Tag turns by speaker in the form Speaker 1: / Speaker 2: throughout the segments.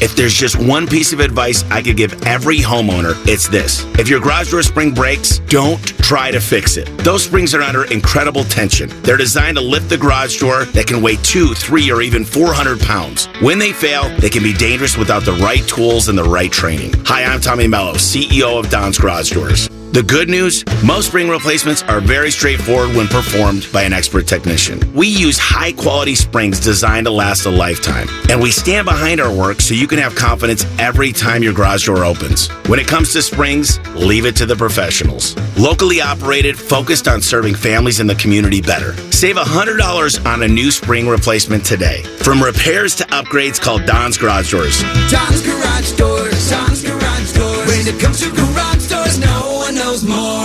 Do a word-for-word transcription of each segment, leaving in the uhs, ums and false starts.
Speaker 1: If there's just one piece of advice I could give every homeowner, it's this. If your garage door spring breaks, don't try to fix it. Those springs are under incredible tension. They're designed to lift the garage door that can weigh two, three, or even four hundred pounds. When they fail, they can be dangerous without the right tools and the right training. Hi, I'm Tommy Mello, C E O of Don's Garage Doors. The good news, most spring replacements are very straightforward when performed by an expert technician. We use high-quality springs designed to last a lifetime, and we stand behind our work so you can have confidence every time your garage door opens. When it comes to springs, leave it to the professionals. Locally operated, focused on serving families in the community better. Save one hundred dollars on a new spring replacement today. From repairs to upgrades, call Don's Garage Doors.
Speaker 2: Don's Garage Doors, Don's Garage Doors. When it comes to garage doors, no one knows more.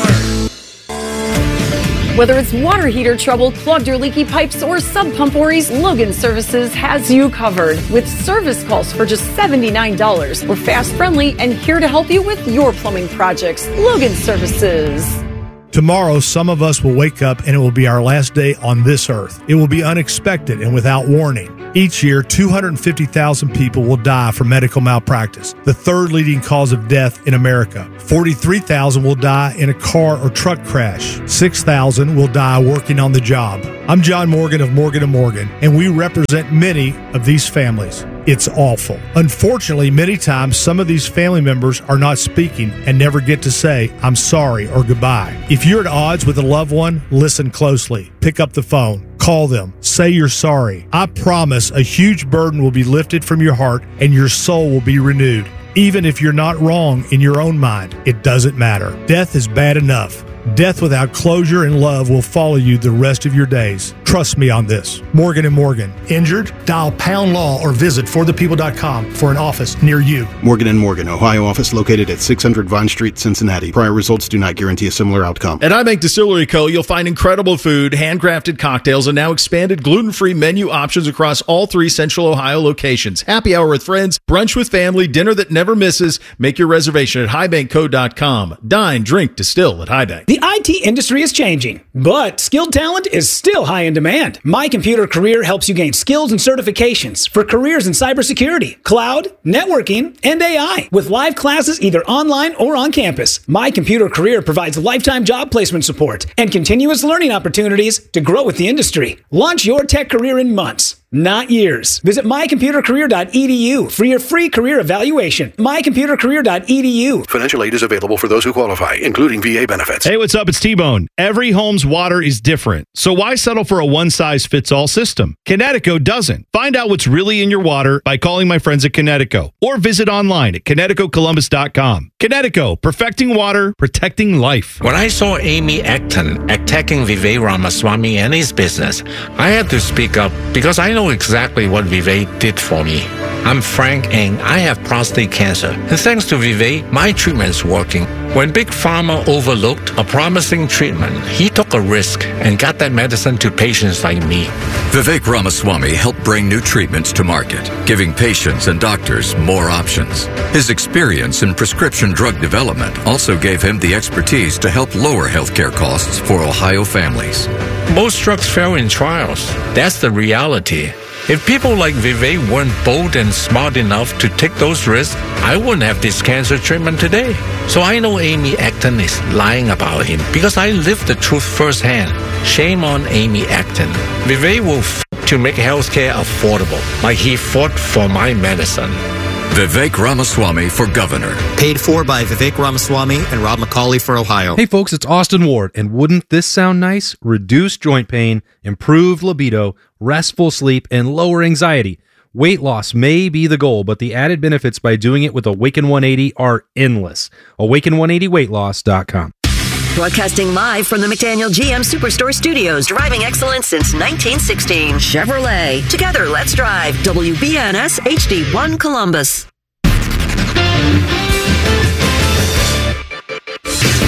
Speaker 3: Whether it's water heater trouble, clogged or leaky pipes, or sub pump worries, Logan Services has you covered with service calls for just seventy-nine dollars. We're fast, friendly, and here to help you with your plumbing projects. Logan Services.
Speaker 4: Tomorrow, some of us will wake up and it will be our last day on this earth. It will be unexpected and without warning. Each year, two hundred fifty thousand people will die from medical malpractice, the third leading cause of death in America. forty-three thousand will die in a car or truck crash. six thousand will die working on the job. I'm John Morgan of Morgan and Morgan, and we represent many of these families. It's awful. Unfortunately, many times some of these family members are not speaking and never get to say, I'm sorry or goodbye. If you're at odds with a loved one, listen closely. Pick up the phone. Call them. Say you're sorry. I promise a huge burden will be lifted from your heart and your soul will be renewed. Even if you're not wrong in your own mind, it doesn't matter. Death is bad enough. Death without closure and love will follow you the rest of your days. Trust me on this. Morgan and Morgan. Injured? Dial Pound Law or visit for the people dot com for an office near you.
Speaker 5: Morgan and Morgan, Ohio office located at six hundred Vine Street, Cincinnati. Prior results do not guarantee a similar outcome.
Speaker 6: At iBank Distillery Co., you'll find incredible food, handcrafted cocktails, and now expanded gluten-free menu options across all three Central Ohio locations. Happy hour with friends, brunch with family, dinner that never misses. Make your reservation at high bank co dot com. Dine, drink, distill at iBank.
Speaker 7: The I T industry is changing, but skilled talent is still high in demand. My Computer Career helps you gain skills and certifications for careers in cybersecurity, cloud, networking, and A I. With live classes either online or on campus, My Computer Career provides lifetime job placement support and continuous learning opportunities to grow with the industry. Launch your tech career in months, not years. Visit my computer career dot e d u for your free career evaluation. my computer career dot e d u.
Speaker 8: Financial aid is available for those who qualify, including V A benefits.
Speaker 9: Hey, what's up? It's T-Bone. Every home's water is different, so why settle for a one-size-fits-all system? Connecticut doesn't. Find out what's really in your water by calling my friends at Connecticut or visit online at connecticut columbus dot com. Connecticut, perfecting water, protecting life.
Speaker 10: When I saw Amy Acton attacking Vivek Ramaswamy and his business, I had to speak up because I know exactly what Vivek did for me. I'm Frank and I have prostate cancer. And thanks to Vivek, my treatment's working. When Big Pharma overlooked a promising treatment, he took a risk and got that medicine to patients like me.
Speaker 11: Vivek Ramaswamy helped bring new treatments to market, giving patients and doctors more options. His experience in prescription drug development also gave him the expertise to help lower healthcare costs for Ohio families.
Speaker 10: Most drugs fail in trials. That's the reality. If people like Vivek weren't bold and smart enough to take those risks, I wouldn't have this cancer treatment today. So I know Amy Acton is lying about him because I lived the truth firsthand. Shame on Amy Acton. Vivek will f- to make healthcare affordable, like he fought for my medicine.
Speaker 11: Vivek Ramaswamy for governor.
Speaker 12: Paid for by Vivek Ramaswamy and Rob McCauley for Ohio.
Speaker 13: Hey folks, it's Austin Ward, and wouldn't this sound nice? Reduced joint pain, improved libido, restful sleep, and lower anxiety. Weight loss may be the goal, but the added benefits by doing it with Awaken one eighty are endless. awaken one eighty weight loss dot com.
Speaker 14: Broadcasting live from the McDaniel G M Superstore Studios. Driving excellence since nineteen sixteen. Chevrolet. Together, let's drive. W B N S H D one Columbus.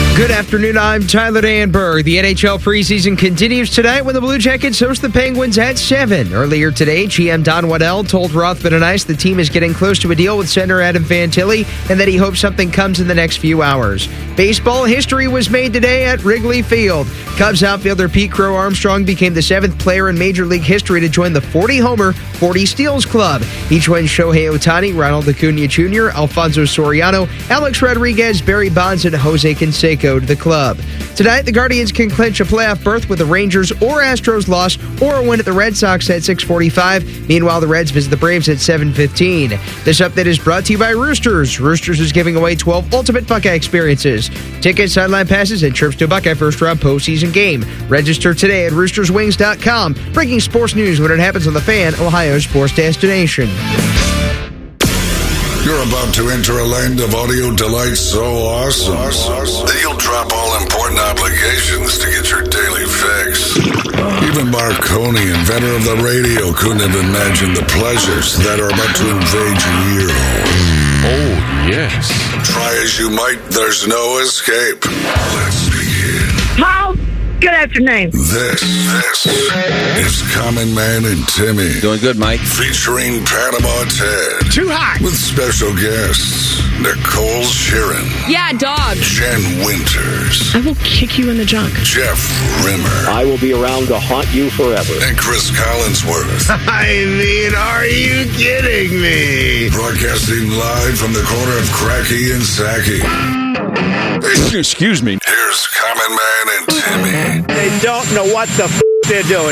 Speaker 15: Good afternoon, I'm Tyler Danberg. The N H L preseason continues tonight when the Blue Jackets host the Penguins at seven. Earlier today, G M Don Waddell told Rothman and Ice the team is getting close to a deal with center Adam Fantilli and that he hopes something comes in the next few hours. Baseball history was made today at Wrigley Field. Cubs outfielder Pete Crow Armstrong became the seventh player in Major League history to join the forty-homer, forty-steals club. He joins Shohei Ohtani, Ronald Acuna Junior, Alfonso Soriano, Alex Rodriguez, Barry Bonds, and Jose Canseco to the club. Tonight, the Guardians can clinch a playoff berth with a Rangers or Astros loss or a win at the Red Sox at six forty-five. Meanwhile, the Reds visit the Braves at seven fifteen. This update is brought to you by Roosters. Roosters is giving away twelve ultimate Buckeye experiences. Tickets, sideline passes, and trips to a Buckeye first-round postseason game. Register today at roosters wings dot com. Breaking sports news when it happens on the Fan, Ohio's sports destination.
Speaker 16: You're about to enter a land of audio delight so awesome that you'll drop all important obligations to get your daily fix. Even Marconi, inventor of the radio, couldn't have imagined the pleasures that are about to invade your ear hole.
Speaker 10: Oh, yes.
Speaker 16: Try as you might, there's no escape. Let's begin.
Speaker 17: Paul, good afternoon.
Speaker 16: This, this is Common Man and Timmy.
Speaker 18: Doing good, Mike.
Speaker 16: Featuring Panama Ted.
Speaker 18: Too hot.
Speaker 16: With special guests, Nicole Sheeran.
Speaker 19: Yeah, dog.
Speaker 16: Jen Winters.
Speaker 19: I will kick you in the junk.
Speaker 16: Jeff Rimmer.
Speaker 20: I will be around to haunt you forever.
Speaker 16: And Chris Collinsworth.
Speaker 1: I mean, are you kidding me?
Speaker 16: Broadcasting live from the corner of Cracky and Sacky.
Speaker 18: Excuse me.
Speaker 16: Here's Common Man and Timmy.
Speaker 20: They don't know what the f*** they're doing.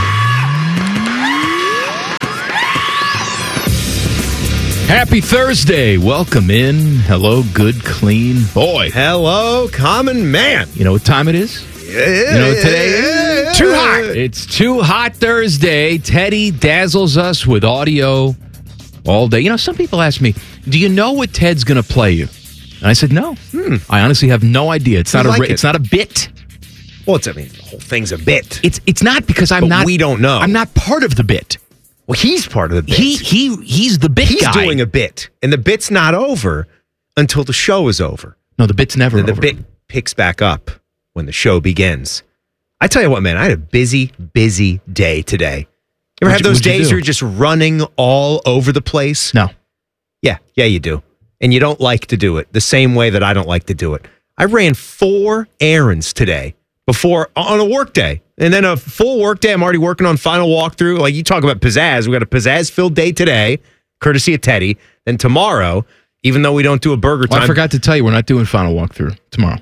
Speaker 21: Happy Thursday. Welcome in. Hello, good, clean boy.
Speaker 15: Hello, Common Man.
Speaker 21: You know what time it is?
Speaker 15: Yeah,
Speaker 21: you know what today is?
Speaker 15: yeah,
Speaker 21: Too hot. It's Too Hot Thursday. Teddy dazzles us with audio all day. You know, some people ask me, do you know what Ted's going to play you? And I said, no.
Speaker 15: Hmm.
Speaker 21: I honestly have no idea. It's not
Speaker 15: I
Speaker 21: a
Speaker 15: like
Speaker 21: ri-
Speaker 15: it.
Speaker 21: It's not a bit.
Speaker 15: Well, it's, I mean, the whole thing's a bit.
Speaker 21: It's it's not because I'm
Speaker 15: But
Speaker 21: not.
Speaker 15: we don't know.
Speaker 21: I'm not part of the bit.
Speaker 15: Well, he's part of the bit.
Speaker 21: He he he's the bit
Speaker 15: He's
Speaker 21: guy.
Speaker 15: doing a bit, and the bit's not over until the show is over.
Speaker 21: No, the bit's never
Speaker 15: Then the
Speaker 21: over.
Speaker 15: bit picks back up when the show begins. I tell you what, man, I had a busy, busy day today. You ever
Speaker 21: What'd
Speaker 15: have
Speaker 21: you-
Speaker 15: those
Speaker 21: what'd you
Speaker 15: days
Speaker 21: do?
Speaker 15: where you're just running all over the place?
Speaker 21: No.
Speaker 15: Yeah, yeah, you do. And you don't like to do it the same way that I don't like to do it. I ran four errands today before on a work day. And then a full work day, I'm already working on final walkthrough. Like you talk about pizzazz. We got a pizzazz-filled day today, courtesy of Teddy. Then tomorrow, even though we don't do a burger
Speaker 21: Well,
Speaker 15: time.
Speaker 21: I forgot to tell you, we're not doing final walkthrough tomorrow.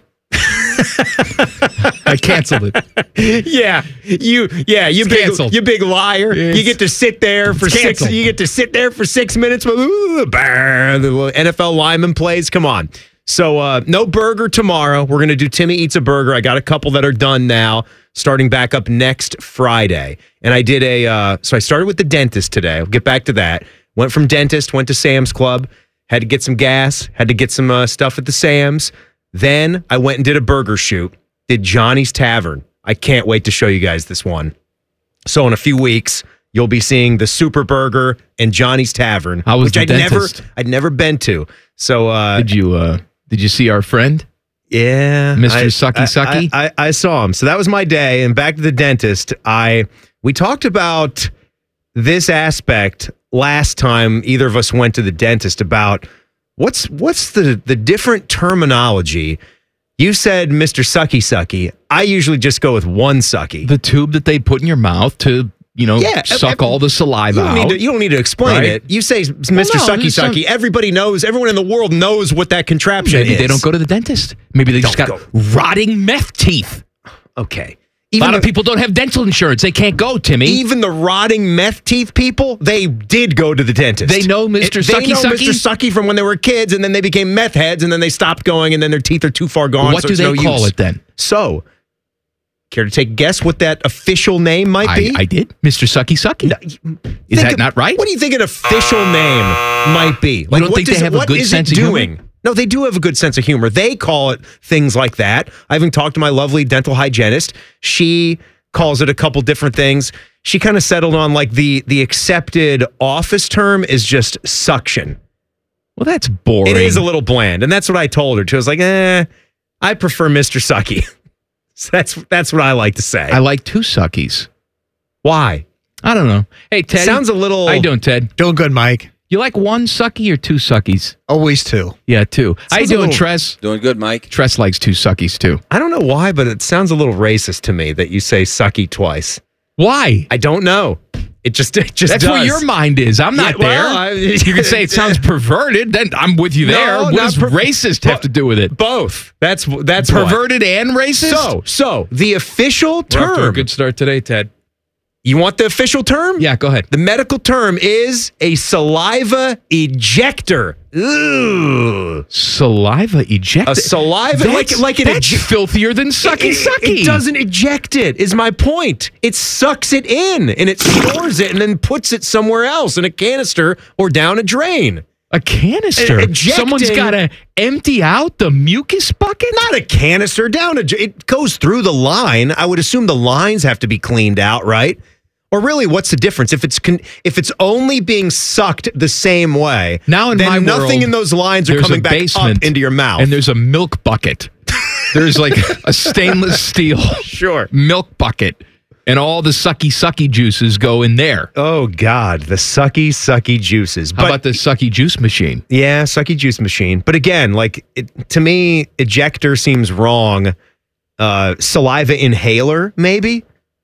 Speaker 21: I canceled it.
Speaker 15: yeah, you, yeah, you
Speaker 21: It's
Speaker 15: big,
Speaker 21: canceled.
Speaker 15: you big liar.
Speaker 21: It's-
Speaker 15: you get to sit there for
Speaker 21: it's
Speaker 15: six.
Speaker 21: canceled.
Speaker 15: You get to sit there for six minutes. With, ooh, bah, the little N F L lineman plays. Come on. So uh, no burger tomorrow. We're gonna do Timmy Eats a Burger. I got a couple that are done now. Starting back up next Friday, and I did a. Uh, so I started with the dentist today. I'll get back to that. Went from dentist, went to Sam's Club. Had to get some gas. Had to get some uh, stuff at the Sam's. Then I went and did a burger shoot. Did Johnny's Tavern. I can't wait to show you guys this one. So in a few weeks, you'll be seeing the Super Burger and Johnny's Tavern,
Speaker 21: How was
Speaker 15: which
Speaker 21: the
Speaker 15: I'd
Speaker 21: dentist?
Speaker 15: never, I'd never been to. So uh,
Speaker 21: Did you uh, did you see our friend?
Speaker 15: yeah,
Speaker 21: Mister
Speaker 15: I-
Speaker 21: Sucky
Speaker 15: I-
Speaker 21: Sucky?
Speaker 15: I, I, I saw him. So that was my day. And back to the dentist. I we talked about this aspect last time either of us went to the dentist about what's what's the the different terminology. You said Mister Sucky Sucky. I usually just go with one sucky.
Speaker 21: The tube that they put in your mouth to, you know,
Speaker 15: Yeah,
Speaker 21: suck
Speaker 15: I- I-
Speaker 21: all the saliva
Speaker 15: You don't, need
Speaker 21: out.
Speaker 15: to, you don't need to explain
Speaker 21: Right?
Speaker 15: it. You say Mister
Speaker 21: no,
Speaker 15: Sucky
Speaker 21: there's some-
Speaker 15: Sucky. Everybody knows. Everyone in the world knows what that contraption
Speaker 21: Maybe
Speaker 15: is.
Speaker 21: they don't go to the dentist. Maybe they just got
Speaker 15: Don't
Speaker 21: rotting meth teeth.
Speaker 15: Okay.
Speaker 21: A
Speaker 15: Even
Speaker 21: lot of
Speaker 15: the-
Speaker 21: people don't have dental insurance. They can't go, Timmy.
Speaker 15: Even the rotting meth teeth people, they did go to the dentist.
Speaker 21: They know Mister
Speaker 15: It- They
Speaker 21: Sucky
Speaker 15: know
Speaker 21: Sucky?
Speaker 15: Mister Sucky from when they were kids, and then they became meth heads, and then they stopped going, and then their teeth are too far gone.
Speaker 21: What
Speaker 15: so
Speaker 21: do
Speaker 15: it's
Speaker 21: they
Speaker 15: no
Speaker 21: call
Speaker 15: use.
Speaker 21: it then?
Speaker 15: So, care to take a guess what that official name might
Speaker 21: I,
Speaker 15: be?
Speaker 21: I did. Mister Sucky Sucky. Is
Speaker 15: Think
Speaker 21: that
Speaker 15: of-
Speaker 21: not right?
Speaker 15: What do you think an official name might be?
Speaker 21: don't
Speaker 15: what
Speaker 21: think they
Speaker 15: does it-
Speaker 21: have a
Speaker 15: what
Speaker 21: good
Speaker 15: is
Speaker 21: sense
Speaker 15: it
Speaker 21: of humor?
Speaker 15: doing? No, they do have a good sense of humor. They call it things like that. I even talked to my lovely dental hygienist. She calls it a couple different things. She kind of settled on like the the accepted office term is just suction.
Speaker 21: Well, that's boring.
Speaker 15: It is a little bland, and that's what I told her too. I was like, eh,
Speaker 2: I prefer Mister Sucky. So that's that's what I like to say.
Speaker 21: I like two suckies.
Speaker 2: Why?
Speaker 21: I don't know. Hey, Ted.
Speaker 2: Sounds a little...
Speaker 21: How you doing, Ted?
Speaker 12: Doing good, Mike.
Speaker 21: You like one sucky or two suckies?
Speaker 12: Always two.
Speaker 21: Yeah, two. How you
Speaker 2: Sounds a
Speaker 21: doing,
Speaker 2: little-
Speaker 21: Tress?
Speaker 22: Doing good, Mike.
Speaker 21: Tress likes two suckies, too.
Speaker 2: I don't know why, but it sounds a little racist to me that you say sucky twice.
Speaker 21: Why?
Speaker 2: I don't know. It just it just
Speaker 21: That's
Speaker 2: does.
Speaker 21: where your mind is. I'm not
Speaker 2: Yeah, well,
Speaker 21: there.
Speaker 2: I-
Speaker 21: you can say it sounds perverted, then I'm with you there.
Speaker 2: No,
Speaker 21: what
Speaker 2: not
Speaker 21: does
Speaker 2: per-
Speaker 21: racist have to do with it?
Speaker 2: Both. That's that's what.
Speaker 21: Perverted and racist?
Speaker 2: So, so the official
Speaker 21: We're off to a
Speaker 2: term.
Speaker 21: good start today, Ted.
Speaker 2: You want the official term?
Speaker 21: Yeah, go ahead.
Speaker 2: The medical term is a saliva ejector. Ooh.
Speaker 21: Saliva ejector?
Speaker 2: A saliva,
Speaker 21: That's-
Speaker 2: like like it
Speaker 21: that's
Speaker 2: eject-
Speaker 21: filthier than sucky
Speaker 2: It,
Speaker 21: sucky.
Speaker 2: it doesn't eject it, is my point. It sucks it in and it stores it and then puts it somewhere else in a canister or down a drain.
Speaker 21: A canister?
Speaker 2: E- ejecting-
Speaker 21: Someone's got to empty out the mucus bucket?
Speaker 2: Not a canister, down a. It goes through the line. I would assume the lines have to be cleaned out, right? Or really, what's the difference if it's con- if it's only being sucked the same way?
Speaker 21: Now in
Speaker 2: then
Speaker 21: my
Speaker 2: nothing
Speaker 21: world,
Speaker 2: in those lines are
Speaker 21: there's
Speaker 2: coming
Speaker 21: a
Speaker 2: back
Speaker 21: basement,
Speaker 2: up into your mouth.
Speaker 21: And there's a milk bucket. There's like a stainless steel
Speaker 2: sure
Speaker 21: milk bucket. And all the sucky sucky juices go in there.
Speaker 2: Oh God, the sucky sucky juices.
Speaker 21: How about the sucky juice machine?
Speaker 2: Yeah, sucky juice machine. But again, like it, to me, ejector seems wrong. Uh, saliva inhaler, maybe.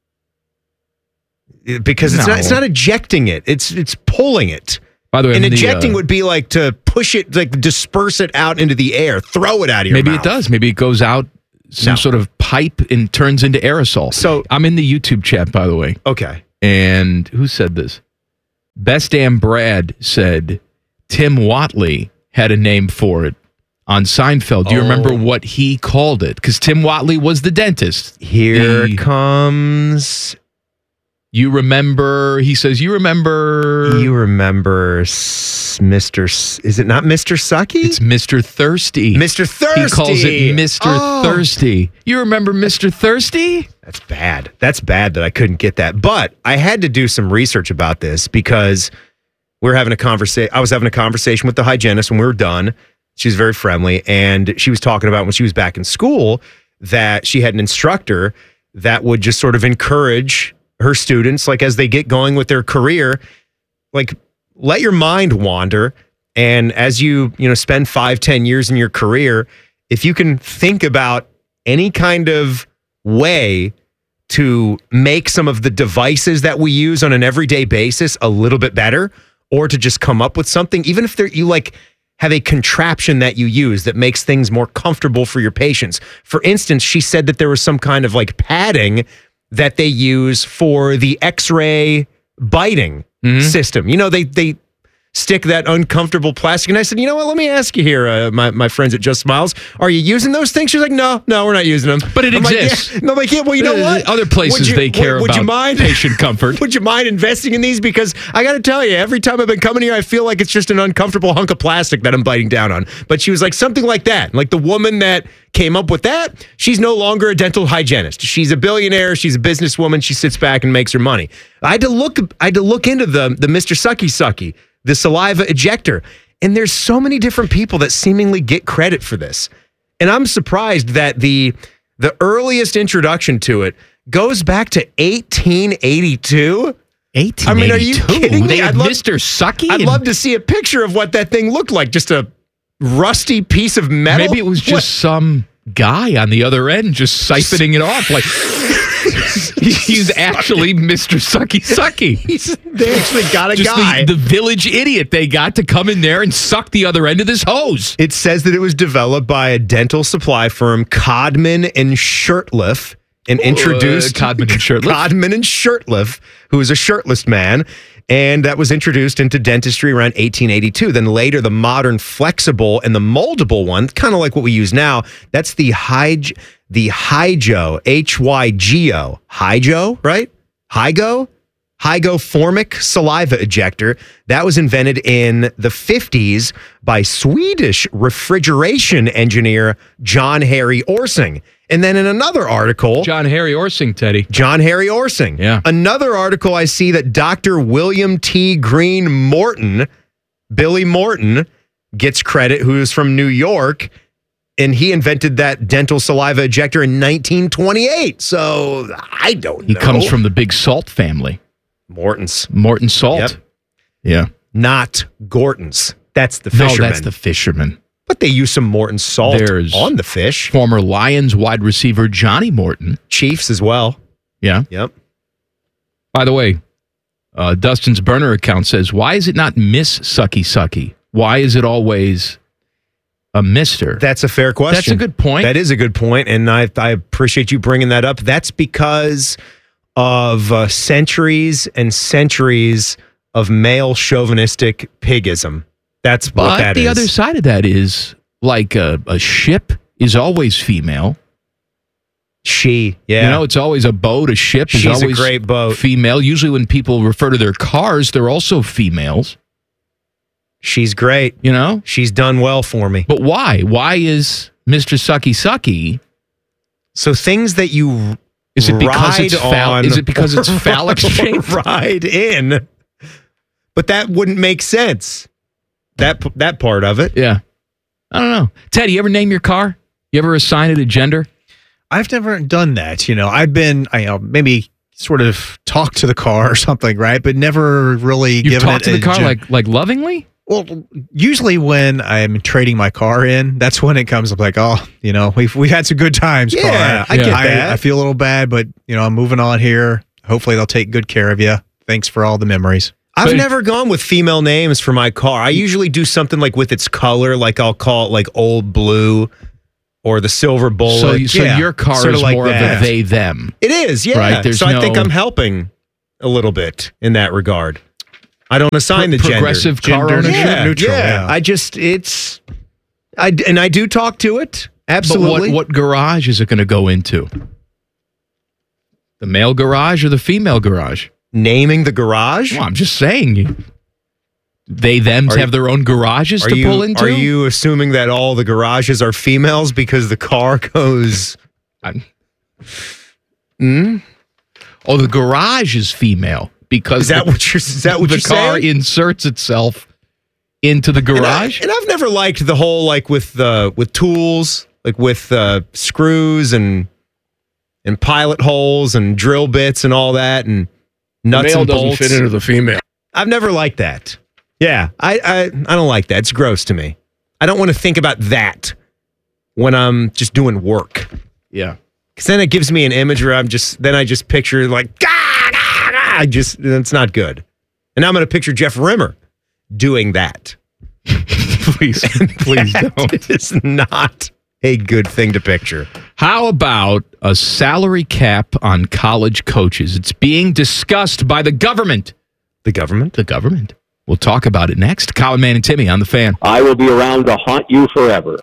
Speaker 2: Because it's
Speaker 21: No.
Speaker 2: not it's not ejecting it. It's it's pulling it.
Speaker 21: By the way,
Speaker 2: and
Speaker 21: I'm in the,
Speaker 2: ejecting
Speaker 21: uh,
Speaker 2: would be like to push it, like disperse it out into the air, throw it out of your
Speaker 21: Maybe
Speaker 2: mouth.
Speaker 21: it does. Maybe it goes out some
Speaker 2: No.
Speaker 21: sort of pipe and turns into aerosol.
Speaker 2: So
Speaker 21: I'm in the YouTube chat, by the way.
Speaker 2: Okay.
Speaker 21: And who said this? Best Damn Brad said Tim Watley had a name for it on Seinfeld. Do you
Speaker 2: Oh.
Speaker 21: remember what he called it? Because Tim Watley was the dentist.
Speaker 2: Here
Speaker 21: The-
Speaker 2: comes.
Speaker 21: You remember? He says you remember.
Speaker 2: You remember S- Mister S- Is it not Mister Sucky?
Speaker 21: It's Mister Thirsty.
Speaker 2: Mister Thirsty.
Speaker 21: He calls it Mister
Speaker 2: Oh.
Speaker 21: Thirsty. You remember Mister Thirsty?
Speaker 2: That's bad. That's bad that I couldn't get that. But I had to do some research about this because we were having a conversation. I was having a conversation with the hygienist when we were done. She was very friendly, and she was talking about when she was back in school that she had an instructor that would just sort of encourage her students, like as they get going with their career, like let your mind wander. And as you, you know, spend five, ten years in your career, if you can think about any kind of way to make some of the devices that we use on an everyday basis a little bit better, or to just come up with something, even if they're, you like have a contraption that you use that makes things more comfortable for your patients. For instance, she said that there was some kind of like padding that they use for the X-ray biting system. You know, they they stick that uncomfortable plastic. And I said, you know what? Let me ask you here, uh, my, my friends at Just Smiles. Are you using those things? She's like, no, no, we're not using them.
Speaker 21: But it
Speaker 2: I'm
Speaker 21: exists.
Speaker 2: Like, yeah. I'm like, yeah, well, you know
Speaker 21: Uh,
Speaker 2: what?
Speaker 21: other places
Speaker 2: Would you-
Speaker 21: they care
Speaker 2: would, would
Speaker 21: about
Speaker 2: you mind,
Speaker 21: patient comfort.
Speaker 2: Would you mind investing in these? Because I got to tell you, every time I've been coming here, I feel like it's just an uncomfortable hunk of plastic that I'm biting down on. But she was like, something like that. Like the woman that came up with that, she's no longer a dental hygienist. She's a billionaire. She's a businesswoman. She sits back and makes her money. I had to look, I had to look into the, the Mister Sucky Sucky, the saliva ejector. And there's so many different people that seemingly get credit for this. And I'm surprised that the the earliest introduction to it goes back to eighteen eighty-two.
Speaker 21: eighteen eighty-two?
Speaker 2: I mean, are you kidding me?
Speaker 21: They had
Speaker 2: I'd love,
Speaker 21: Mister Sucky?
Speaker 2: I'd
Speaker 21: and-
Speaker 2: love to see a picture of what that thing looked like. Just a rusty piece of metal.
Speaker 21: Maybe it was just
Speaker 2: What?
Speaker 21: some guy on the other end just siphoning it off. Like he's actually Mister Sucky Sucky.
Speaker 2: He's, they actually got a
Speaker 21: just
Speaker 2: guy.
Speaker 21: The, the village idiot they got to come in there and suck the other end of this hose.
Speaker 2: It says that it was developed by a dental supply firm, Codman and Shirtliff, and introduced
Speaker 21: Uh, Codman and Shirtliff?
Speaker 2: Codman and Shirtliff, who is a shirtless man. And that was introduced into dentistry around eighteen eighty-two. Then later, the modern flexible and the moldable one, kind of like what we use now, that's the Hyg, the Hygo, H Y G O. Hygo, right? Hygo? Hygoformic saliva ejector. That was invented in the fifties by Swedish refrigeration engineer John Harry Orsing. And then in another article,
Speaker 21: John Harry Orsing, Teddy.
Speaker 2: John Harry Orsing.
Speaker 21: Yeah.
Speaker 2: Another article I see that Doctor William T. Green Morton, Billy Morton, gets credit, who is from New York. and he invented that dental saliva ejector in nineteen twenty-eight. So I don't
Speaker 21: He
Speaker 2: know.
Speaker 21: comes from the big Salt family.
Speaker 2: Morton's.
Speaker 21: Morton Salt.
Speaker 2: Yep.
Speaker 21: Yeah.
Speaker 2: Not Gorton's. That's the
Speaker 21: No,
Speaker 2: fisherman.
Speaker 21: that's the fisherman.
Speaker 2: But they use some Morton salt
Speaker 21: There's
Speaker 2: on the fish.
Speaker 21: Former Lions wide receiver Johnny Morton.
Speaker 2: Chiefs as well.
Speaker 21: Yeah.
Speaker 2: Yep.
Speaker 21: By the way, uh, Dustin's burner account says, why is it not Miss Sucky Sucky? Why is it always a mister?
Speaker 2: That's a fair question.
Speaker 21: That's a good point.
Speaker 2: That is a good point, and I, I appreciate you bringing that up. That's because of uh, centuries and centuries of male chauvinistic pigism. That's what
Speaker 21: But
Speaker 2: that
Speaker 21: the
Speaker 2: is.
Speaker 21: other side of that is, like, a, a ship is always female.
Speaker 2: She, yeah.
Speaker 21: You know, it's always a boat, a ship is
Speaker 2: She's a
Speaker 21: always
Speaker 2: great boat.
Speaker 21: female. Usually when people refer to their cars, they're also females.
Speaker 2: She's great.
Speaker 21: You know?
Speaker 2: She's done well for me.
Speaker 21: But why? Why is Mister Sucky Sucky?
Speaker 2: So things that you
Speaker 21: Is it because
Speaker 2: ride
Speaker 21: it's phall-
Speaker 2: on
Speaker 21: is it because it's phallic shaped?
Speaker 2: Ride in. But that wouldn't make sense. That that part of it.
Speaker 21: Yeah. I don't know. Ted, you ever name your car? You ever assign it a gender?
Speaker 3: I've never done that. You know, I've been, I know, maybe sort of talked to the car or something, right? But never really
Speaker 21: You've
Speaker 3: given
Speaker 21: talked
Speaker 3: it
Speaker 21: to the
Speaker 3: a
Speaker 21: car
Speaker 3: gen-
Speaker 21: like like lovingly?
Speaker 3: Well, usually when I'm trading my car in, that's when it comes up like, oh, you know, we've we've had some good times,
Speaker 2: Yeah,
Speaker 3: car.
Speaker 2: I get
Speaker 3: I,
Speaker 2: that.
Speaker 3: I feel a little bad, but you know, I'm moving on here. Hopefully, they'll take good care of you. Thanks for all the memories.
Speaker 2: I've
Speaker 3: But-
Speaker 2: never gone with female names for my car. I usually do something like with its color, like I'll call it like Old Blue or the Silver Bullet.
Speaker 21: So, you, so
Speaker 2: Yeah,
Speaker 21: your car
Speaker 2: sorta
Speaker 21: is
Speaker 2: like
Speaker 21: more
Speaker 2: that.
Speaker 21: of a they them.
Speaker 2: It is, yeah.
Speaker 21: Right? There's
Speaker 2: so I think
Speaker 21: no-
Speaker 2: I'm helping a little bit in that regard. I don't assign
Speaker 21: Pro-
Speaker 2: the gender.
Speaker 21: progressive car
Speaker 2: Gender
Speaker 21: ownership?
Speaker 2: yeah,
Speaker 3: Neutral,
Speaker 2: Yeah.
Speaker 3: yeah.
Speaker 2: I just it's I and I do talk to it.
Speaker 21: But
Speaker 2: Absolutely.
Speaker 21: what, what garage is it going to go into? The male garage or the female garage?
Speaker 2: Naming the garage?
Speaker 21: Well, I'm just saying. You, they them
Speaker 2: Are
Speaker 21: have
Speaker 2: you-
Speaker 21: their own garages
Speaker 2: Are
Speaker 21: to
Speaker 2: you,
Speaker 21: pull into?
Speaker 2: are you assuming that all the garages are females because the car goes?
Speaker 21: Hmm? Oh, the garage is female because
Speaker 2: Is that
Speaker 21: the,
Speaker 2: what you're? Is that what
Speaker 21: the
Speaker 2: you're
Speaker 21: car
Speaker 2: saying?
Speaker 21: inserts itself into the
Speaker 2: And, I,
Speaker 21: garage?
Speaker 2: and I've never liked the whole like with the with tools, like with uh, screws and and pilot holes and drill bits and all that and nuts
Speaker 18: male
Speaker 2: and
Speaker 18: doesn't
Speaker 2: bolts.
Speaker 18: fit into the female.
Speaker 2: I've never liked that. Yeah, I, I I don't like that. It's gross to me. I don't want to think about that when I'm just doing work.
Speaker 21: Yeah.
Speaker 2: Because then it gives me an image where I'm just, then I just picture like, gah, gah, gah. I just, that's not good. And now I'm going to picture Jeff Rimmer doing that.
Speaker 21: Please, please don't.
Speaker 2: It's not a good thing to picture.
Speaker 21: How about a salary cap on college coaches? It's being discussed by the government.
Speaker 2: The government?
Speaker 21: The government. We'll talk about it next. Colin, Man, and Timmy on the Fan.
Speaker 20: I will be around to haunt you forever.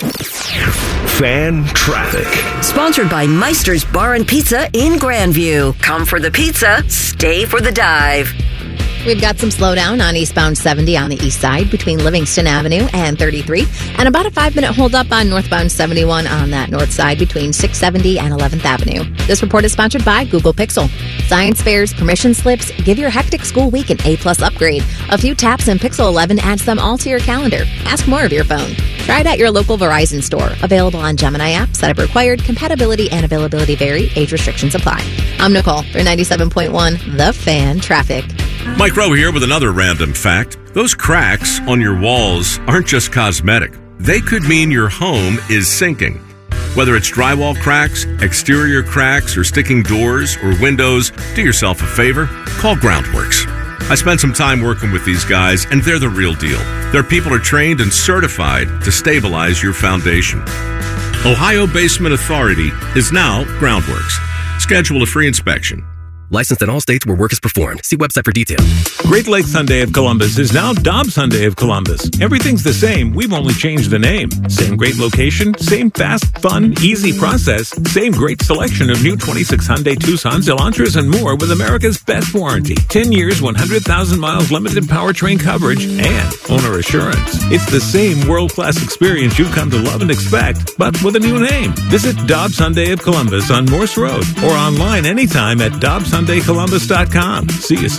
Speaker 1: Fan traffic.
Speaker 14: Sponsored by Meister's Bar and Pizza in Grandview. Come for the pizza, stay for the dive.
Speaker 22: We've got some slowdown on eastbound seventy on the east side between Livingston Avenue and thirty-three, and about a five-minute holdup on northbound seventy-one on that north side between six seventy and eleventh Avenue. This report is sponsored by Google Pixel. Science fairs, permission slips, give your hectic school week an A-plus upgrade. A few taps and Pixel eleven adds them all to your calendar. Ask more of your phone. Try it at your local Verizon store. Available on Gemini app. Setup required. Compatibility and availability vary. Age restrictions apply. I'm Nicole for ninety-seven point one The Fan Traffic.
Speaker 23: Mike Rowe here with another random fact. Those cracks on your walls aren't just cosmetic. They could mean your home is sinking. Whether it's drywall cracks, exterior cracks, or sticking doors or windows, do yourself a favor, call Groundworks. I spent some time working with these guys, and they're the real deal. Their people are trained and certified to stabilize your foundation. Ohio Basement Authority is now Groundworks. Schedule a free inspection.
Speaker 24: Licensed in all states where work is performed. See website for details.
Speaker 25: Great Lakes Hyundai of Columbus is now Dobbs Hyundai of Columbus. Everything's the same. We've only changed the name. Same great location, same fast, fun, easy process, same great selection of new twenty-six Hyundai Tucsons, Elantras, and more with America's best warranty. ten years, one hundred thousand miles limited powertrain coverage, and owner assurance. It's the same world-class experience you've come to love and expect, but with a new name. Visit Dobbs Hyundai of Columbus on Morse Road or online anytime at Dobbs Hyundai Columbus dot com. See you soon.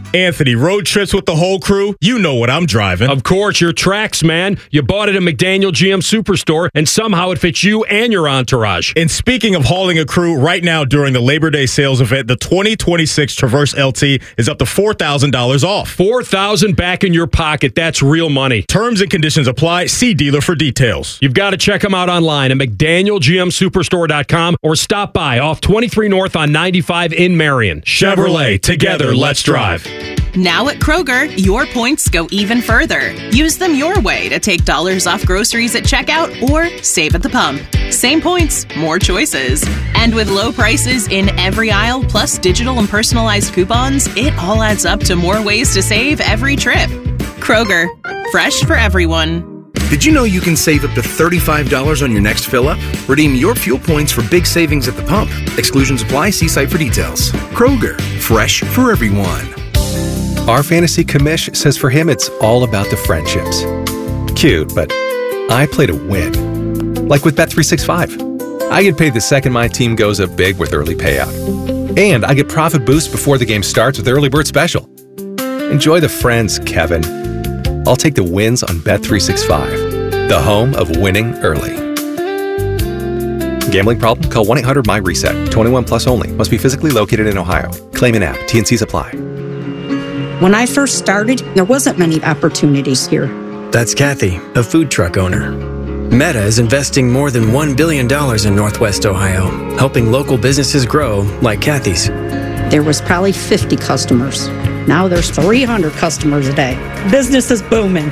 Speaker 4: Anthony, road trips with the whole crew? You know what I'm driving.
Speaker 5: Of course, your Trax, man. You bought it at McDaniel G M Superstore, and somehow it fits you and your entourage.
Speaker 4: And speaking of hauling a crew, right now during the Labor Day sales event, the twenty twenty-six Traverse L T is up to four thousand dollars off.
Speaker 5: four thousand dollars back in your pocket. That's real money.
Speaker 4: Terms and conditions apply. See dealer for details.
Speaker 5: You've got to check them out online at McDaniel G M Superstore dot com or stop by off twenty-three North on ninety-five in Marion.
Speaker 4: Chevrolet, together, let's drive.
Speaker 6: Now at Kroger, your points go even further. Use them your way to take dollars off groceries at checkout or save at the pump. Same points, more choices. And with low prices in every aisle, plus digital and personalized coupons, it all adds up to more ways to save every trip. Kroger, fresh for everyone.
Speaker 7: Did you know you can save up to thirty-five dollars on your next fill-up? Redeem your fuel points for big savings at the pump. Exclusions apply. See site for details. Kroger, fresh for everyone.
Speaker 8: Our fantasy commish says for him it's all about the friendships. Cute, but I play to win. Like with Bet three sixty-five. I get paid the second my team goes up big with early payout. And I get profit boost before the game starts with Early Bird Special. Enjoy the friends, Kevin. I'll take the wins on Bet three sixty-five, the home of winning early. Gambling problem? Call one eight hundred M Y reset. twenty-one plus only. Must be physically located in Ohio. Claim in app. T and Cs apply.
Speaker 26: When I first started, there wasn't many opportunities here.
Speaker 27: That's Kathy, a food truck owner. Meta is investing more than one billion dollars in Northwest Ohio, helping local businesses grow like Kathy's.
Speaker 26: There was probably fifty customers. Now there's three hundred customers a day. Business is booming.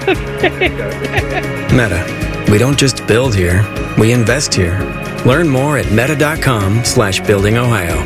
Speaker 27: Meta, we don't just build here, we invest here. Learn more at meta.com slash building Ohio.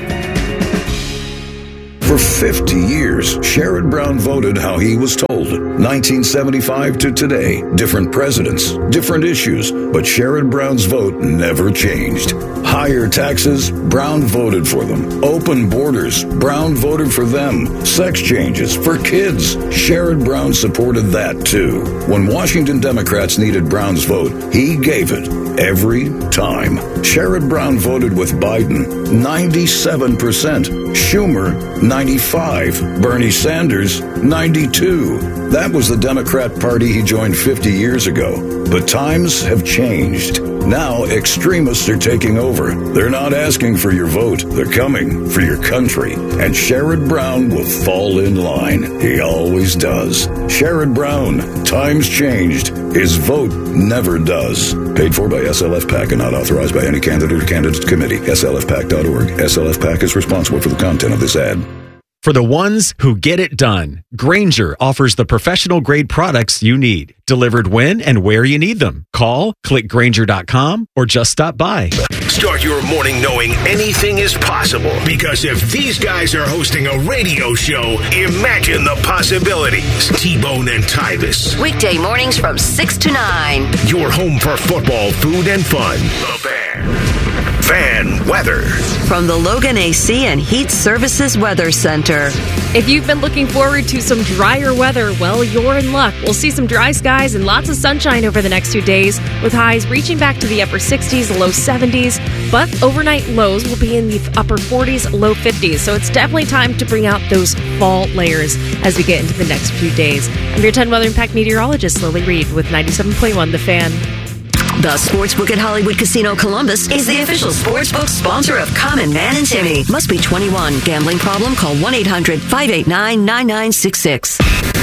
Speaker 16: For fifty years, Sherrod Brown voted how he was told. nineteen seventy-five to today, different presidents, different issues, but Sherrod Brown's vote never changed. Higher taxes, Brown voted for them. Open borders, Brown voted for them. Sex changes for kids, Sherrod Brown supported that too. When Washington Democrats needed Brown's vote, he gave it every time. Sherrod Brown voted with Biden, ninety-seven percent. Schumer, ninety-five. Bernie Sanders, ninety-two. That was the Democrat Party he joined fifty years ago. But times have changed. Now extremists are taking over. They're not asking for your vote. They're coming for your country. And Sherrod Brown will fall in line. He always does. Sherrod Brown, times changed. His vote never does. Paid for by S L F PAC and not authorized by any candidate or candidate committee. S L F PAC dot org. S L F PAC is responsible for the content of this ad.
Speaker 28: For the ones who get it done, Grainger offers the professional-grade products you need, delivered when and where you need them. Call, click Grainger dot com, or just stop by.
Speaker 1: Start your morning knowing anything is possible, because if these guys are hosting a radio show, imagine the possibilities. T-Bone and Tyvis.
Speaker 14: Weekday mornings from six to nine.
Speaker 1: Your home for football, food, and fun. The Fan. Fan weather.
Speaker 14: From the Logan A C and Heat Services Weather Center.
Speaker 29: If you've been looking forward to some drier weather, well, you're in luck. We'll see some dry skies and lots of sunshine over the next two days, with highs reaching back to the upper sixties, low seventies. But overnight lows will be in the upper forties, low fifties. So it's definitely time to bring out those fall layers as we get into the next few days. I'm your ten Weather Impact meteorologist, Lily Reed, with ninety-seven point one The Fan.
Speaker 14: The Sportsbook at Hollywood Casino Columbus is the official sportsbook sponsor of Common Man and Timmy. Must be twenty-one. Gambling problem? Call one eight hundred five eight nine nine nine six six.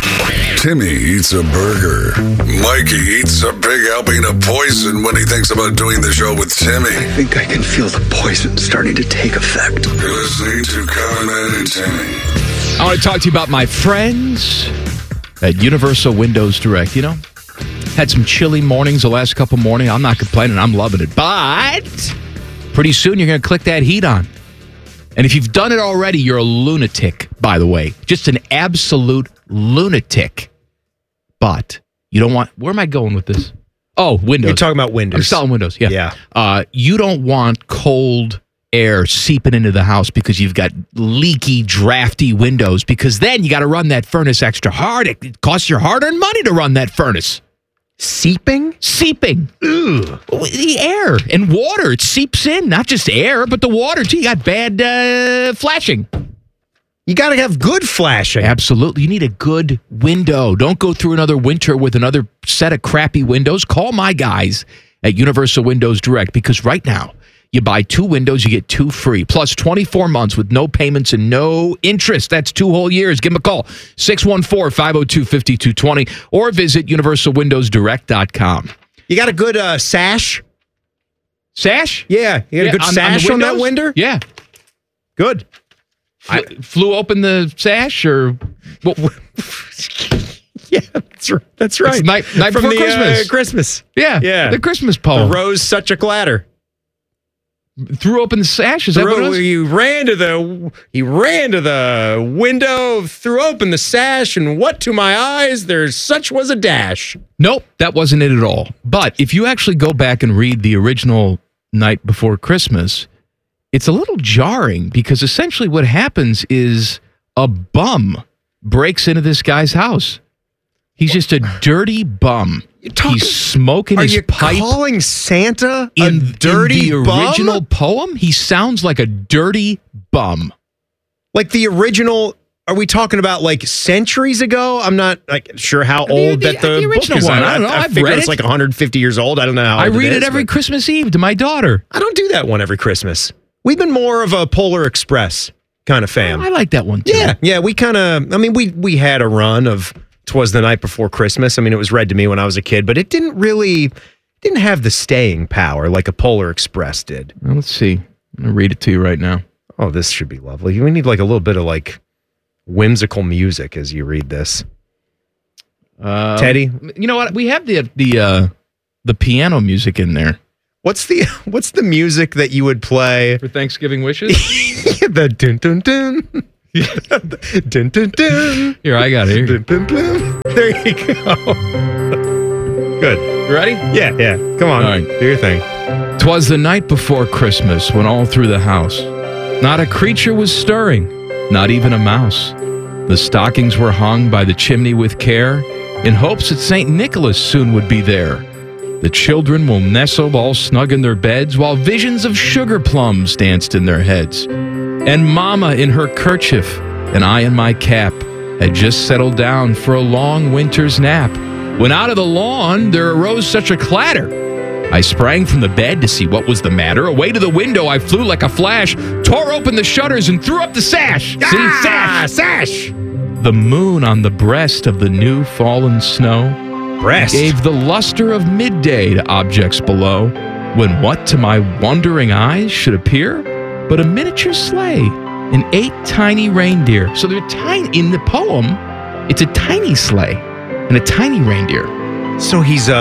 Speaker 16: Timmy eats a burger. Mikey eats a big helping of poison when he thinks about doing the show with Timmy.
Speaker 30: I think I can feel the poison starting to take effect.
Speaker 16: You're listening to Common Man and Timmy.
Speaker 21: I want to talk to you about my friends at Universal Windows Direct. You know, had some chilly mornings the last couple mornings. I'm not complaining. I'm loving it. But pretty soon you're going to click that heat on. And if you've done it already, you're a lunatic, by the way. Just an absolute lunatic. But you don't want... Where am I going with this? Oh, Windows.
Speaker 2: You're talking about Windows.
Speaker 21: I'm selling Windows, yeah.
Speaker 2: Yeah.
Speaker 21: Uh, you don't want cold air seeping into the house because you've got leaky, drafty windows, because then you got to run that furnace extra hard. It costs your hard-earned money to run that furnace.
Speaker 2: Seeping?
Speaker 21: Seeping. Ugh. The air and water. It seeps in. Not just air, but the water, too. You got bad uh, flashing.
Speaker 2: You got to have good flashing.
Speaker 21: Absolutely. You need a good window. Don't go through another winter with another set of crappy windows. Call my guys at Universal Windows Direct, because right now, you buy two windows, you get two free, plus twenty-four months with no payments and no interest. That's two whole years. Give them a call, six one four, five oh two, five two two zero, or visit universal windows direct dot com.
Speaker 2: You got a good uh, sash?
Speaker 21: Sash?
Speaker 2: Yeah. You got
Speaker 21: Yeah,
Speaker 2: a good
Speaker 21: on-
Speaker 2: sash
Speaker 21: on
Speaker 2: on,
Speaker 21: the
Speaker 2: that
Speaker 21: windows?
Speaker 2: window?
Speaker 21: Yeah.
Speaker 2: Good.
Speaker 21: I flew open the sash, or what?
Speaker 2: Yeah, that's right. That's right.
Speaker 21: It's night, night
Speaker 2: From
Speaker 21: before
Speaker 2: the,
Speaker 21: Christmas.
Speaker 2: Uh, Christmas.
Speaker 21: Yeah,
Speaker 2: Yeah.
Speaker 21: the Christmas poem.
Speaker 2: The rose such a clatter.
Speaker 21: Threw open the sash. Is that
Speaker 2: Threw-
Speaker 21: what it was?
Speaker 2: He ran to the he ran to the window, threw open the sash, and what to my eyes, there's such was a dash.
Speaker 21: Nope, that wasn't it at all. But if you actually go back and read the original Night Before Christmas, it's a little jarring, because essentially what happens is a bum breaks into this guy's house. He's just a dirty bum. He's smoking
Speaker 2: Are
Speaker 21: his
Speaker 2: you
Speaker 21: pipe.
Speaker 2: calling Santa a
Speaker 21: in,
Speaker 2: dirty
Speaker 21: in the
Speaker 2: bum?
Speaker 21: original poem, he sounds like a dirty bum.
Speaker 2: Like the original, are we talking about like centuries ago? I'm not like sure how
Speaker 21: The-
Speaker 2: old
Speaker 21: the-
Speaker 2: that the,
Speaker 21: the original
Speaker 2: book is.
Speaker 21: one. I don't know.
Speaker 2: I,
Speaker 21: I've
Speaker 2: figure
Speaker 21: read
Speaker 2: it's
Speaker 21: it.
Speaker 2: like one hundred fifty years old. I don't know how old
Speaker 21: I read
Speaker 2: it,
Speaker 21: it
Speaker 2: is,
Speaker 21: every
Speaker 2: but
Speaker 21: Christmas Eve to my daughter.
Speaker 2: I don't do that one every Christmas. We've been more of a Polar Express kind of fam.
Speaker 21: I like that one too.
Speaker 2: Yeah, yeah. We kind of, I mean, we we had a run of "Twas the Night Before Christmas." I mean, it was read to me when I was a kid, but it didn't really, didn't have the staying power like a Polar Express did.
Speaker 21: Well, let's see. I'm going to read it to you right now.
Speaker 2: Oh, this should be lovely. We need like a little bit of like whimsical music as you read this.
Speaker 21: Uh,
Speaker 2: Teddy?
Speaker 21: You know what? We have the the uh, the piano music in there.
Speaker 2: What's the what's the music that you would play
Speaker 21: for Thanksgiving wishes?
Speaker 2: The dun dun dun. dun dun dun.
Speaker 21: Here, I got it. Here.
Speaker 2: Dun, dun, dun. There you go. Good.
Speaker 21: You ready?
Speaker 2: Yeah, yeah. Come on.
Speaker 21: All right.
Speaker 2: Do your thing.
Speaker 21: 'Twas the night before Christmas, when all through the house not a creature was stirring, not even a mouse. The stockings were hung by the chimney with care, in hopes that Saint Nicholas soon would be there. The children will nestle all snug in their beds, while visions of sugar plums danced in their heads. And Mama in her kerchief, and I in my cap, had just settled down for a long winter's nap, when out of the lawn there arose such a clatter. I sprang from the bed to see what was the matter. Away to the window I flew like a flash, tore open the shutters and threw up the sash.
Speaker 2: Ah,
Speaker 21: See, sash,
Speaker 2: sash.
Speaker 21: The moon on the breast of the new fallen snow
Speaker 2: Breast.
Speaker 21: gave the luster of midday to objects below, when what to my wondering eyes should appear but a miniature sleigh and eight tiny reindeer. So they're tiny in the poem. It's a tiny sleigh and a tiny reindeer.
Speaker 2: So he's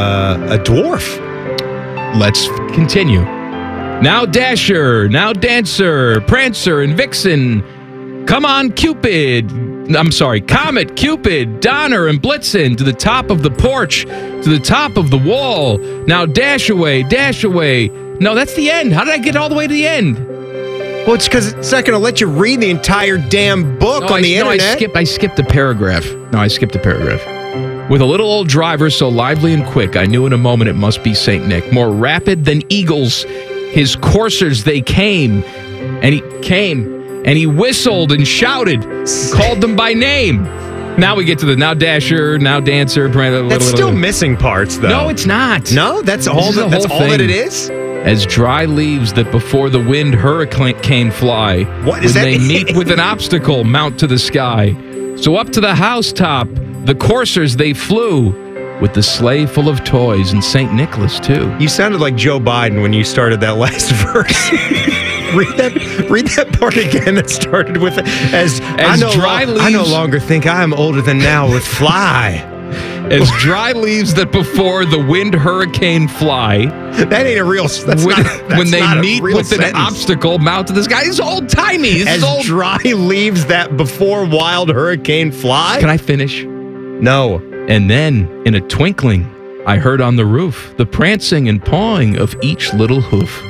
Speaker 2: a a dwarf.
Speaker 21: Let's continue. Now Dasher, now Dancer, Prancer, and Vixen. Come on, Cupid. I'm sorry, Comet, Cupid, Donner, and Blitzen to the top of the porch, to the top of the wall. Now dash away, dash away. No, that's the end. How did I get all the way to the end?
Speaker 2: Well, it's because it's not going to let you read the entire damn book
Speaker 21: No,
Speaker 2: on
Speaker 21: I,
Speaker 2: the
Speaker 21: no,
Speaker 2: internet.
Speaker 21: I skipped, I skipped a paragraph. No, I skipped a paragraph. With a little old driver so lively and quick, I knew in a moment it must be Saint Nick. More rapid than eagles, his coursers they came, and he came, and he whistled and shouted, called them by name. Now we get to the now Dasher, now Dancer.
Speaker 2: That's still missing parts, though.
Speaker 21: No, it's not.
Speaker 2: No, that's
Speaker 21: This
Speaker 2: all.
Speaker 21: is
Speaker 2: That,
Speaker 21: the
Speaker 2: that's
Speaker 21: whole
Speaker 2: all that
Speaker 21: thing.
Speaker 2: it is.
Speaker 21: As dry leaves that before the wind hurricane fly,
Speaker 2: What does
Speaker 21: when
Speaker 2: that
Speaker 21: they
Speaker 2: mean?
Speaker 21: meet with an obstacle, mount to the sky. So up to the housetop, the coursers they flew, with the sleigh full of toys and Saint Nicholas too.
Speaker 2: You sounded like Joe Biden when you started that last verse. read that. Read that part again. That started with as, I,
Speaker 21: As
Speaker 2: no
Speaker 21: dry
Speaker 2: lo- I no
Speaker 21: leaves-
Speaker 2: longer think I am older than now with fly.
Speaker 21: As dry leaves that before the wind hurricane fly.
Speaker 2: That ain't a real. That's
Speaker 21: when,
Speaker 2: not, that's
Speaker 21: when they
Speaker 2: not a
Speaker 21: meet
Speaker 2: real
Speaker 21: with
Speaker 2: sentence.
Speaker 21: an obstacle, mount to the sky. It's old timey. This
Speaker 2: As
Speaker 21: is old.
Speaker 2: dry leaves that before wild hurricane fly.
Speaker 21: Can I finish?
Speaker 2: No.
Speaker 21: And then, in a twinkling, I heard on the roof the prancing and pawing of each little hoof.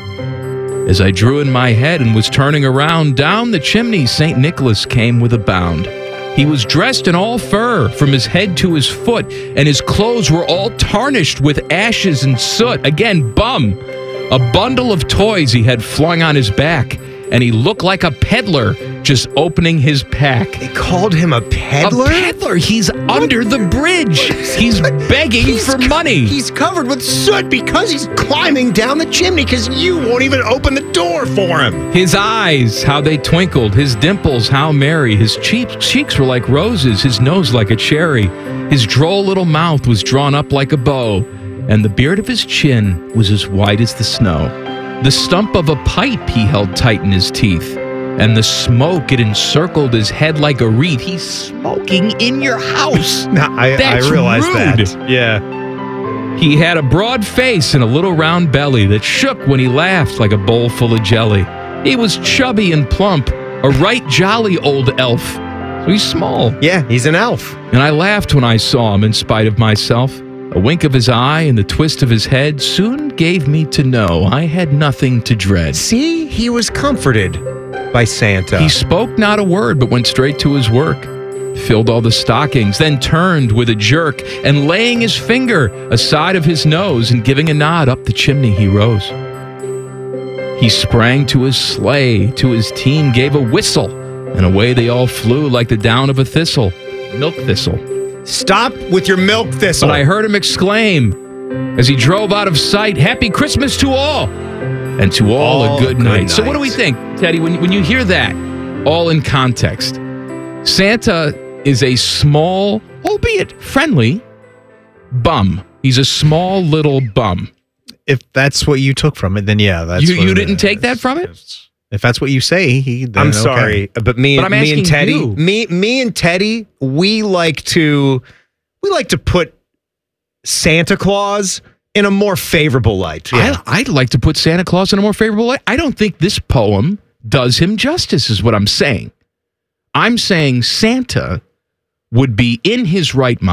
Speaker 21: As I drew in my head and was turning around, down the chimney Saint Nicholas came with a bound. He was dressed in all fur from his head to his foot, and his clothes were all tarnished with ashes and soot. Again, bum. A bundle of toys he had flung on his back, and he looked like a peddler just opening his pack.
Speaker 2: They called him a peddler?
Speaker 21: A peddler. He's under the bridge. He's begging
Speaker 2: He's
Speaker 21: for
Speaker 2: co-
Speaker 21: money.
Speaker 2: He's covered with soot because he's climbing down the chimney because you won't even open the door for him.
Speaker 21: His eyes, how they twinkled. His dimples, how merry. His cheeks, cheeks were like roses. His nose like a cherry. His droll little mouth was drawn up like a bow. And the beard of his chin was as white as the snow. The stump of a pipe he held tight in his teeth. And the smoke, it encircled his head like a wreath. He's smoking in your house.
Speaker 2: No, I,
Speaker 21: That's
Speaker 2: I realize
Speaker 21: rude.
Speaker 2: that. Yeah.
Speaker 21: He had a broad face and a little round belly that shook when he laughed like a bowl full of jelly. He was chubby and plump, a right jolly old elf. So he's small.
Speaker 2: Yeah, he's an elf.
Speaker 21: And I laughed when I saw him in spite of myself. A wink of his eye and the twist of his head soon gave me to know I had nothing to dread.
Speaker 2: See, he was comforted by Santa.
Speaker 21: He spoke not a word, but went straight to his work, filled all the stockings, then turned with a jerk, and laying his finger aside of his nose and giving a nod up the chimney he rose. He sprang to his sleigh, to his team gave a whistle, and away they all flew like the down of a thistle, milk thistle.
Speaker 2: Stop with your milk thistle.
Speaker 21: But I heard him exclaim as he drove out of sight, "Happy Christmas to all, and to all, all a good, good night. night." So what do we think, Teddy, when, when you hear that, all in context? Santa is a small, albeit friendly, bum. He's a small little bum.
Speaker 3: If that's what you took from it, then yeah. That's
Speaker 21: you
Speaker 3: what
Speaker 21: you
Speaker 3: it
Speaker 21: didn't
Speaker 3: is.
Speaker 21: take that from it?
Speaker 3: If that's what you say, he. Then,
Speaker 2: I'm sorry,
Speaker 3: okay.
Speaker 2: but me,
Speaker 21: But I'm
Speaker 2: me and
Speaker 21: asking
Speaker 2: Teddy,
Speaker 21: you.
Speaker 2: me, me and Teddy, we like to, we like to put Santa Claus in a more favorable light.
Speaker 21: I, I'd like to put Santa Claus in a more favorable light. I don't think this poem does him justice, is what I'm saying. I'm saying Santa would be in his right mind.